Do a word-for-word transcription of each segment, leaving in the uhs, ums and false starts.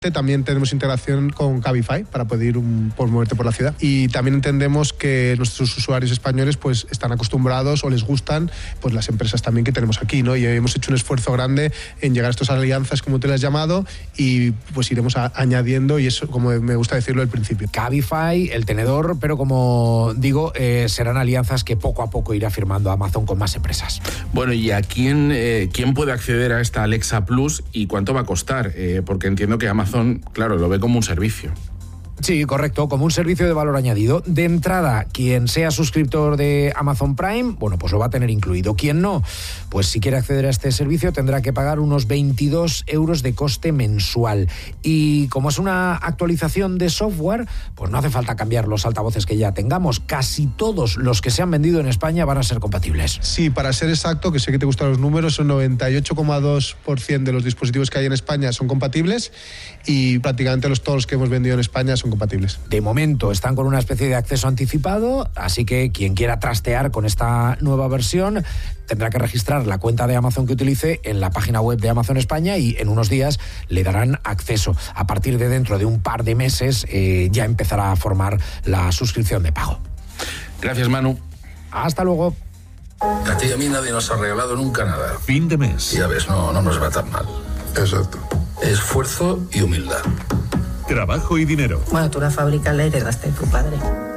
También tenemos integración con Cabify para poder ir un, por moverte por la ciudad. Y también entendemos que nuestros usuarios españoles pues están acostumbrados o les gustan pues las empresas también que tenemos aquí, ¿no? Y hemos hecho un esfuerzo grande en llegar a estas alianzas, como tú le has llamado, y pues iremos a, añadiendo, y eso, como me gusta decirlo al principio. Cabify, el tenedor, pero como digo, eh, serán alianzas que poco a poco irá firmando Amazon con más empresas. Bueno, ¿y a quién, eh, quién puede acceder a esta Alexa Plus y cuánto va a costar? Eh, porque entiendo que Amazon claro, lo ve como un servicio. Sí, correcto, como un servicio de valor añadido. De entrada, quien sea suscriptor de Amazon Prime, bueno, pues lo va a tener incluido. Quien no, pues si quiere acceder a este servicio tendrá que pagar unos veintidós euros de coste mensual. Y como es una actualización de software, pues no hace falta cambiar los altavoces que ya tengamos. Casi todos los que se han vendido en España van a ser compatibles. Sí, para ser exacto, que sé que te gustan los números, un noventa y ocho coma dos por ciento de los dispositivos que hay en España son compatibles y prácticamente los, todos los que hemos vendido en España son compatibles. De momento están con una especie de acceso anticipado, así que quien quiera trastear con esta nueva versión tendrá que registrar la cuenta de Amazon que utilice en la página web de Amazon España y en unos días le darán acceso. A partir de dentro de un par de meses eh, ya empezará a formar la suscripción de pago. Gracias, Manu. Hasta luego. A ti y a mí nadie nos ha regalado nunca nada. Fin de mes. Ya ves, no, no nos va tan mal. Exacto. Esfuerzo y humildad. Trabajo y dinero. Bueno, tú la fábrica la heredaste de tu padre.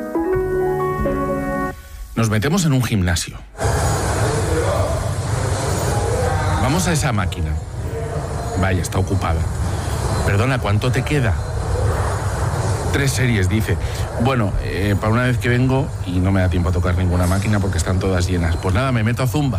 Nos metemos en un gimnasio. Vamos a esa máquina. Vaya, está ocupada. Perdona, ¿cuánto te queda? Tres series, dice. Bueno, eh, para una vez que vengo y no me da tiempo a tocar ninguna máquina porque están todas llenas. Pues nada, me meto a Zumba.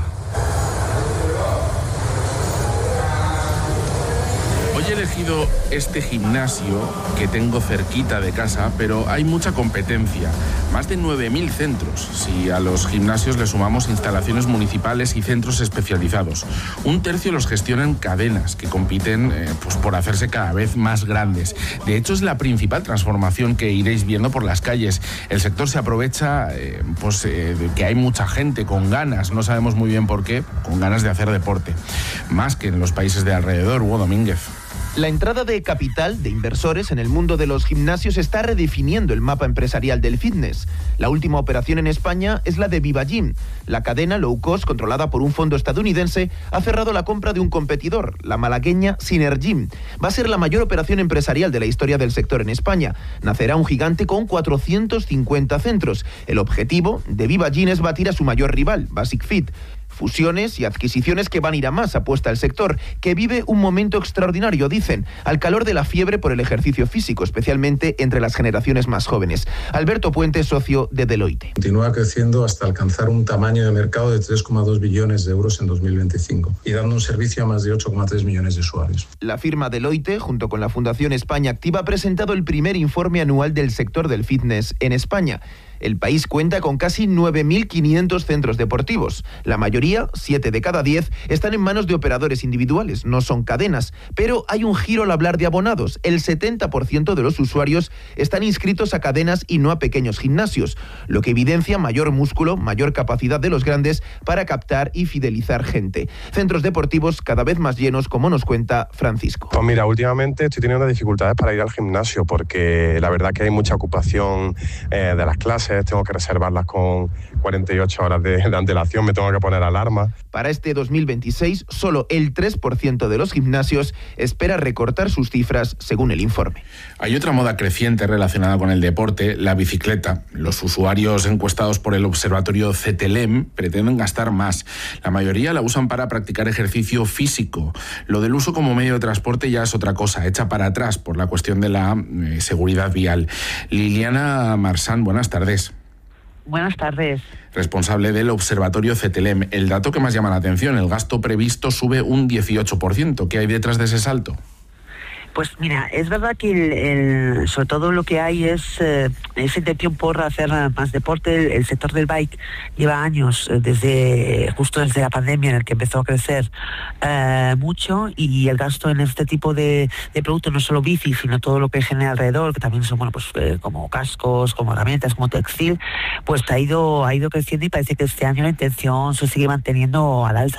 Hoy he elegido este gimnasio que tengo cerquita de casa, pero hay mucha competencia. Más de nueve mil centros, si a los gimnasios le sumamos instalaciones municipales y centros especializados. Un tercio los gestionan cadenas que compiten eh, pues por hacerse cada vez más grandes. De hecho, es la principal transformación que iréis viendo por las calles. El sector se aprovecha eh, pues, eh, de que hay mucha gente con ganas, no sabemos muy bien por qué, con ganas de hacer deporte. Más que en los países de alrededor. Hugo Domínguez. La entrada de capital de inversores en el mundo de los gimnasios está redefiniendo el mapa empresarial del fitness. La última operación en España es la de Viva Gym. La cadena low cost, controlada por un fondo estadounidense, ha cerrado la compra de un competidor, la malagueña Synergym. Va a ser la mayor operación empresarial de la historia del sector en España. Nacerá un gigante con cuatrocientos cincuenta centros. El objetivo de Viva Gym es batir a su mayor rival, Basic Fit. Fusiones y adquisiciones que van a ir a más, apuesta el sector, que vive un momento extraordinario, dicen, al calor de la fiebre por el ejercicio físico, especialmente entre las generaciones más jóvenes. Alberto Puente, socio de Deloitte. Continúa creciendo hasta alcanzar un tamaño de mercado de tres coma dos billones de euros en dos mil veinticinco y dando un servicio a más de ocho coma tres millones de usuarios. La firma Deloitte, junto con la Fundación España Activa, ha presentado el primer informe anual del sector del fitness en España. El país cuenta con casi nueve mil quinientos centros deportivos. La mayoría, siete de cada diez, están en manos de operadores individuales, no son cadenas. Pero hay un giro al hablar de abonados. El setenta por ciento de los usuarios están inscritos a cadenas y no a pequeños gimnasios, lo que evidencia mayor músculo, mayor capacidad de los grandes para captar y fidelizar gente. Centros deportivos cada vez más llenos, como nos cuenta Francisco. Pues mira, últimamente estoy teniendo dificultades para ir al gimnasio porque la verdad que hay mucha ocupación eh, de las clases. Tengo que reservarlas con cuarenta y ocho horas de, de antelación, me tengo que poner alarma. Para este dos mil veintiséis, solo el tres por ciento de los gimnasios espera recortar sus cifras, según el informe. Hay otra moda creciente relacionada con el deporte, la bicicleta. Los usuarios encuestados por el observatorio C T L E M pretenden gastar más. La mayoría la usan para practicar ejercicio físico. Lo del uso como medio de transporte ya es otra cosa, hecha para atrás por la cuestión de la eh, seguridad vial. Liliana Marsán, buenas tardes. Buenas tardes. Responsable del observatorio C T L E M. El dato que más llama la atención, el gasto previsto sube un dieciocho por ciento. ¿Qué hay detrás de ese salto? Pues mira, es verdad que el, el, sobre todo lo que hay es eh, esa intención por hacer más deporte. El, el sector del bike lleva años, eh, desde justo desde la pandemia en el que empezó a crecer eh, mucho, y el gasto en este tipo de, de productos, no solo bici, sino todo lo que genera alrededor, que también son bueno pues eh, como cascos, como herramientas, como textil, pues ha ido, ha ido creciendo, y parece que este año la intención se sigue manteniendo al alza.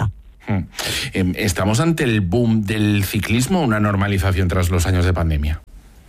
¿Estamos ante el boom del ciclismo o una normalización tras los años de pandemia?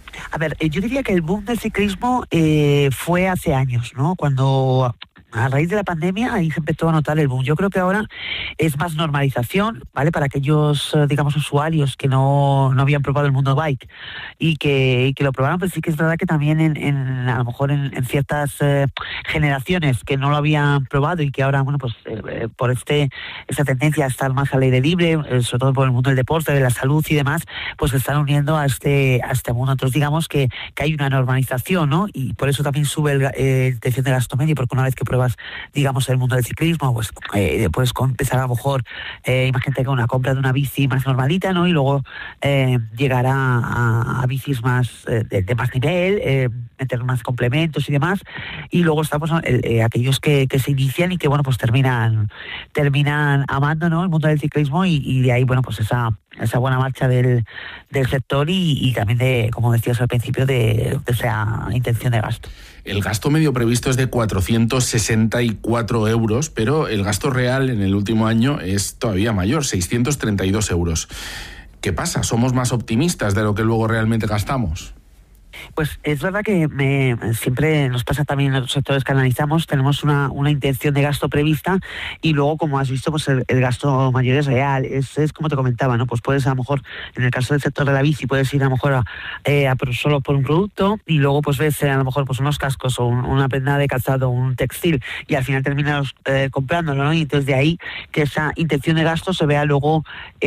A ver, yo diría que el boom del ciclismo eh, fue hace años, ¿no? Cuando a raíz de la pandemia ahí se empezó a notar el boom. Yo creo que ahora es más normalización, ¿vale? Para aquellos, digamos, usuarios que no, no habían probado el mundo bike y que, y que lo probaron, pues sí que es verdad que también en, en a lo mejor en, en ciertas eh, generaciones que no lo habían probado y que ahora, bueno, pues eh, por este esta tendencia a estar más al aire libre, eh, sobre todo por el mundo del deporte, de la salud y demás, pues se están uniendo a este a este mundo. Entonces digamos que, que hay una normalización, ¿no? Y por eso también sube el, eh, el tensión de gasto medio, porque una vez que pruebas, digamos, el mundo del ciclismo, pues eh, puedes empezar a lo mejor, eh, imagínate con una compra de una bici más normalita, ¿no? Y luego eh, llegar a, a, a bicis más eh, de, de más nivel, eh, meter más complementos y demás, y luego estamos eh, eh, aquellos que, que se inician y que, bueno, pues terminan terminan amando, ¿no?, el mundo del ciclismo y, y de ahí, bueno, pues esa esa buena marcha del, del sector y, y también de, como decías al principio, de, de esa intención de gasto. El gasto medio previsto es de cuatrocientos sesenta y cuatro euros, pero el gasto real en el último año es todavía mayor, seiscientos treinta y dos euros. ¿Qué pasa? ¿Somos más optimistas de lo que luego realmente gastamos? Pues es verdad que me, siempre nos pasa también en los sectores que analizamos, tenemos una, una intención de gasto prevista y luego, como has visto, pues el, el gasto mayor es real, es, es como te comentaba, ¿no? Pues puedes a lo mejor, en el caso del sector de la bici, puedes ir a lo mejor a, eh, a solo por un producto y luego pues ves eh, a lo mejor pues unos cascos o un, una prenda de calzado, un textil y al final terminas eh, comprándolo, ¿no? Y entonces de ahí que esa intención de gasto se vea luego,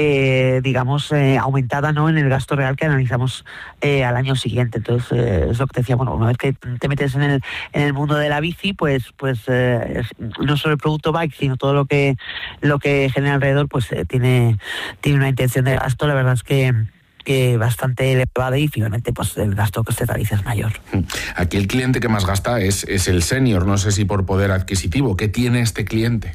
eh, digamos, eh, aumentada, ¿no?, en el gasto real que analizamos eh, al año siguiente. Entonces Eh, es lo que te decía, bueno, una vez que te metes en el en el mundo de la bici, pues pues eh, es, no solo el producto bike, sino todo lo que lo que genera alrededor, pues eh, tiene tiene una intención de gasto, la verdad es que que bastante elevada y finalmente pues el gasto que se realiza es mayor. Aquí el cliente que más gasta es, es el senior, no sé si por poder adquisitivo. ¿Qué tiene este cliente?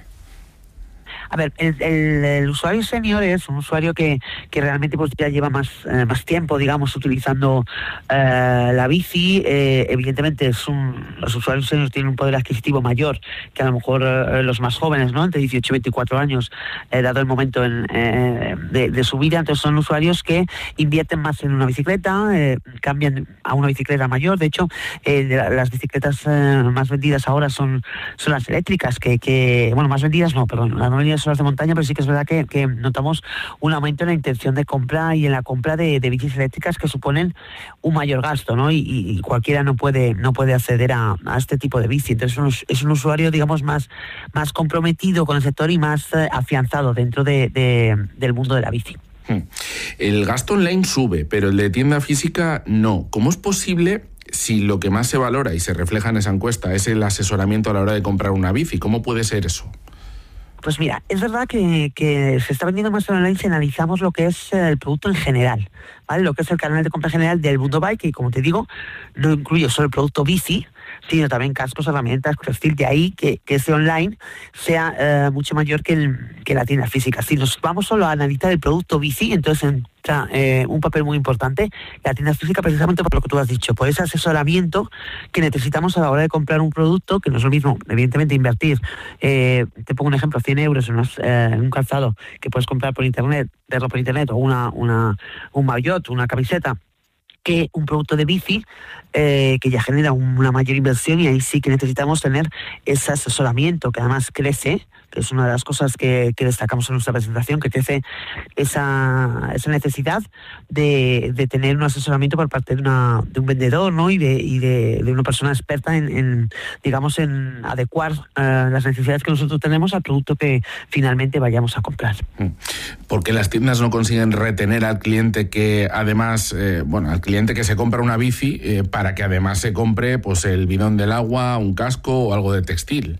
A ver, el, el, el usuario senior es un usuario que, que realmente pues ya lleva más, eh, más tiempo, digamos, utilizando eh, la bici. Eh, evidentemente es un, los usuarios seniors tienen un poder adquisitivo mayor que a lo mejor eh, los más jóvenes, ¿no?, entre dieciocho y veinticuatro años, eh, dado el momento en, eh, de, de su vida. Entonces son usuarios que invierten más en una bicicleta, eh, cambian a una bicicleta mayor. De hecho, eh, de la, las bicicletas eh, más vendidas ahora son, son las eléctricas, que, que, bueno, más vendidas no, perdón, las no vendidas son las de montaña, pero sí que es verdad que, que notamos un aumento en la intención de compra y en la compra de, de bicis eléctricas que suponen un mayor gasto, ¿no? Y, y cualquiera no puede no puede acceder a, a este tipo de bici. Entonces es un, es un usuario, digamos, más, más comprometido con el sector y más eh, afianzado dentro de, de, del mundo de la bici. El gasto online sube, pero el de tienda física no. ¿Cómo es posible, si lo que más se valora y se refleja en esa encuesta es el asesoramiento a la hora de comprar una bici? ¿Cómo puede ser eso? Pues mira, es verdad que, que se está vendiendo más online si analizamos lo que es el producto en general, ¿vale? Lo que es el canal de compra general del mundo bike, y como te digo, no incluye solo el producto bici, sino también cascos, herramientas, textil. De ahí que, que ese online sea eh, mucho mayor que, el, que la tienda física. Si nos vamos solo a analizar el producto bici, entonces entra eh, un papel muy importante la tienda física, precisamente por lo que tú has dicho, por ese asesoramiento que necesitamos a la hora de comprar un producto, que no es lo mismo, evidentemente, invertir, eh, te pongo un ejemplo, cien euros en, unos, eh, en un calzado que puedes comprar por internet, verlo por internet, o una, una, un maillot, una camiseta, que un producto de bici eh, que ya genera una mayor inversión, y ahí sí que necesitamos tener ese asesoramiento que además crece, que es una de las cosas que, que destacamos en nuestra presentación, que crece esa, esa necesidad de, de tener un asesoramiento por parte de, una, de un vendedor, ¿no? y, de, y de, de una persona experta en, en digamos, en adecuar uh, las necesidades que nosotros tenemos al producto que finalmente vayamos a comprar. ¿Por qué las tiendas no consiguen retener al cliente que además, eh, bueno, al cliente que se compra una bici eh, para que además se compre pues el bidón del agua, un casco o algo de textil?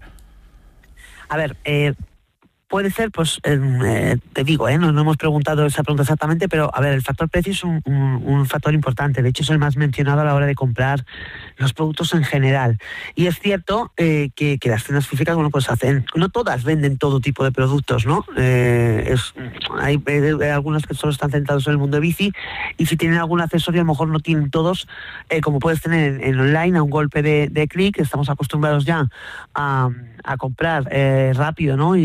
A ver, eh, puede ser, pues, eh, te digo, eh, no, no hemos preguntado esa pregunta exactamente, pero, a ver, el factor precio es un, un, un factor importante. De hecho, es el más mencionado a la hora de comprar los productos en general. Y es cierto eh, que, que las tiendas físicas, bueno, pues hacen, no todas venden todo tipo de productos, ¿no? Eh, es, hay, hay algunas que solo están centrados en el mundo de bici, y si tienen algún accesorio, a lo mejor no tienen todos, eh, como puedes tener en, en online, a un golpe de, de clic. Estamos acostumbrados ya a, a comprar eh, rápido, ¿no? Y, y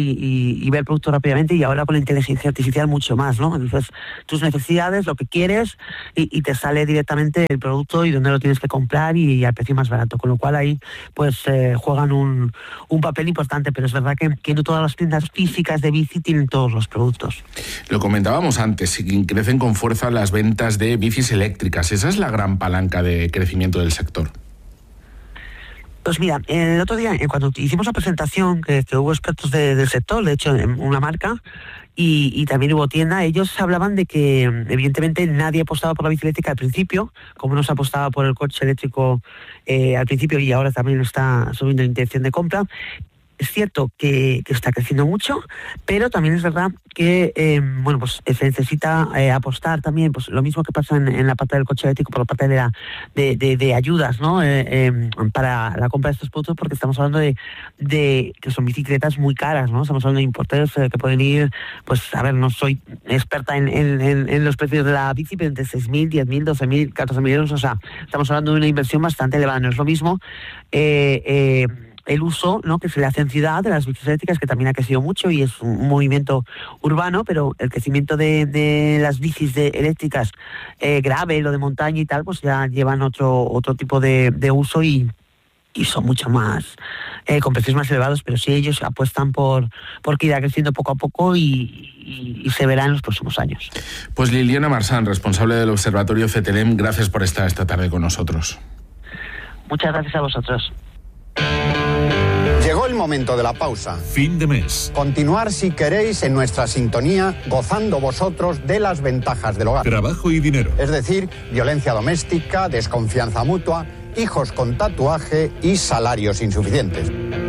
y, y ver el producto rápidamente, y ahora con la inteligencia artificial mucho más, ¿no? Entonces, tus necesidades, lo que quieres, y, y te sale directamente el producto y dónde lo tienes que comprar y, y al precio más barato, con lo cual ahí pues eh, juegan un, un papel importante, pero es verdad que, que no todas las tiendas físicas de bici tienen todos los productos. Lo comentábamos antes, crecen con fuerza las ventas de bicis eléctricas. Esa es la gran palanca de crecimiento del sector. Pues mira, el otro día, cuando hicimos la presentación, que, que hubo expertos de, del sector, de hecho, en una marca, y, y también hubo tienda, ellos hablaban de que, evidentemente, nadie apostaba por la bici eléctrica al principio, como no se apostaba por el coche eléctrico eh, al principio, y ahora también está subiendo la intención de compra. Es cierto que, que está creciendo mucho, pero también es verdad que eh, bueno, pues se necesita eh, apostar también, pues lo mismo que pasa en, en la parte del coche eléctrico, por la parte de, la, de, de, de ayudas, ¿no? Eh, eh, para la compra de estos productos, porque estamos hablando de, de que son bicicletas muy caras, ¿no? Estamos hablando de importes eh, que pueden ir, pues a ver, no soy experta en, en, en, en los precios de la bici, pero entre seis mil, diez mil, doce mil, catorce mil euros, o sea, estamos hablando de una inversión bastante elevada. No es lo mismo eh, eh, el uso, ¿no?, que se le hace en ciudad de las bicis eléctricas, que también ha crecido mucho y es un movimiento urbano, pero el crecimiento de, de las bicis de eléctricas eh, gravel o de montaña y tal, pues ya llevan otro otro tipo de, de uso y, y son mucho más, eh, con precios más elevados, pero sí ellos apuestan por, por que irá creciendo poco a poco y, y, y se verá en los próximos años. Pues Liliana Marsán, responsable del Observatorio CETELEM, gracias por estar esta tarde con nosotros. Muchas gracias a vosotros. Llegó el momento de la pausa. Fin de mes. Continuar, si queréis, en nuestra sintonía, gozando vosotros de las ventajas del hogar. Trabajo y dinero. Es decir, violencia doméstica, desconfianza mutua, hijos con tatuaje y salarios insuficientes.